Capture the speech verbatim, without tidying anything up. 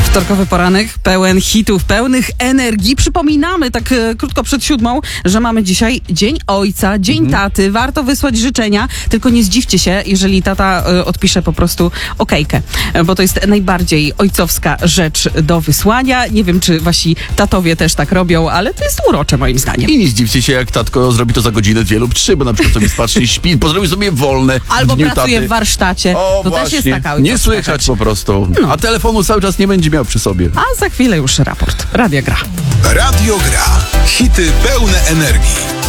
Wtorkowy poranek pełen hitów, pełnych energii. Przypominamy tak e, krótko przed siódmą, że mamy dzisiaj Dzień Ojca, Dzień mhm. Taty. Warto wysłać życzenia, tylko nie zdziwcie się, jeżeli tata e, odpisze po prostu okejkę, e, bo to jest najbardziej ojcowska rzecz do wysłania. Nie wiem, czy wasi tatowie też tak robią, ale to jest urocze moim zdaniem. I nie zdziwcie się, jak tatko zrobi to za godzinę, dwie lub trzy, bo na przykład sobie spacznie śpi, pozrobi sobie wolne Albo w dniu pracuje taty. w warsztacie. O, to właśnie. też jest taka ojcowska Nie słychać rzecz. po prostu. No. A telefonu cały czas nie będzie miał przy sobie. A za chwilę już raport. Radio Gra. Radio Gra. Hity pełne energii.